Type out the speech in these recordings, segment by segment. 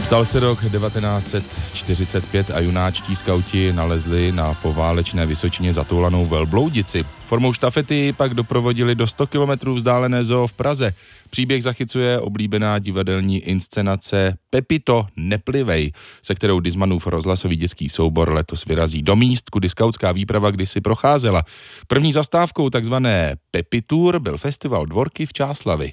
Psal se rok 1945 a junáčtí skauti nalezli na poválečné Vysočině zatoulanou velbloudici. Formou štafety pak doprovodili do 100 kilometrů vzdálené zoo v Praze. Příběh zachycuje oblíbená divadelní inscenace Pepito, neplivej, se kterou Dismanův rozhlasový dětský soubor letos vyrazí do míst, kudy skautská výprava kdysi procházela. První zastávkou takzvané Pepitour byl festival Dvorky v Čáslavi.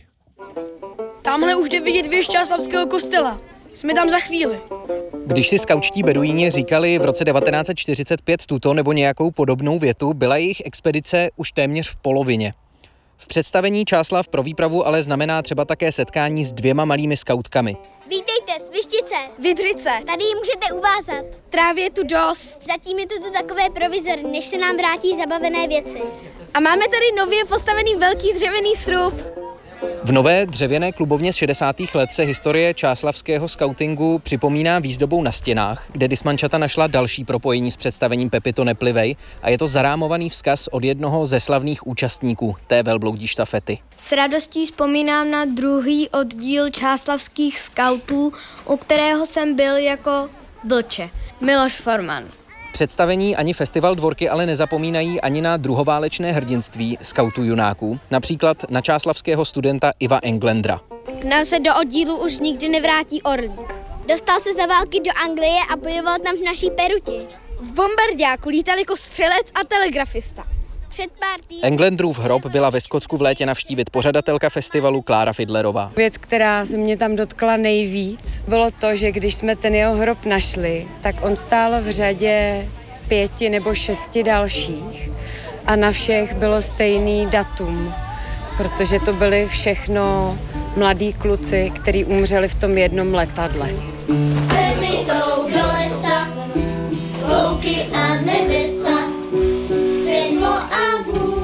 Tamhle už jde vidět věž Čáslavského kostela. Jsme tam za chvíli. Když si skautští beduíni říkali v roce 1945 tuto nebo nějakou podobnou větu, byla jejich expedice už téměř v polovině. V představení Čáslav pro výpravu ale znamená třeba také setkání s 2 malými skautkami. Vítejte, Svištice, Vydřice, tady ji můžete uvázat. Trávy je tu dost. Zatím je to takové provizorní, než se nám vrátí zabavené věci. A máme tady nově postavený velký dřevěný srub. V nové dřevěné klubovně z 60. let se historie čáslavského skautingu připomíná výzdobou na stěnách, kde Dismančata našla další propojení s představením Pepito, neplivej, a je to zarámovaný vzkaz od jednoho ze slavných účastníků té velbloudí štafety. S radostí vzpomínám na druhý oddíl čáslavských skautů, u kterého jsem byl jako vlče. Miloš Forman. Představení ani festival Dvorky ale nezapomínají ani na druhoválečné hrdinství skautů junáků, například na čáslavského studenta Iva Englendra. Nám se do oddílu už nikdy nevrátí orlík. Dostal se za války do Anglie a bojoval tam v naší Peruti. V bombardáku lítal jako střelec a telegrafista. Před pár týdny... Englendrův hrob byla ve Skotsku v létě navštívit pořadatelka festivalu Klára Fidlerová. Věc, která se mě tam dotkla nejvíc, bylo to, že když jsme ten jeho hrob našli, tak on stál v řadě 5 nebo 6 dalších a na všech bylo stejný datum, protože to byli všechno mladí kluci, kteří umřeli v tom jednom letadle. S Pepitou do lesa, louky a nebesa, světlo a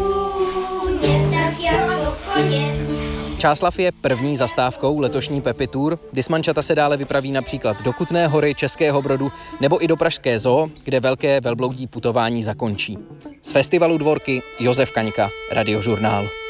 vůně, tak jako koně. Čáslav je první zastávkou letošní Pepitour. Dismančata se dále vypraví například do Kutné Hory, Českého Brodu nebo i do pražské zoo, kde velké velbloudí putování zakončí. Z festivalu Dvorky Josef Kaňka, Radiožurnál.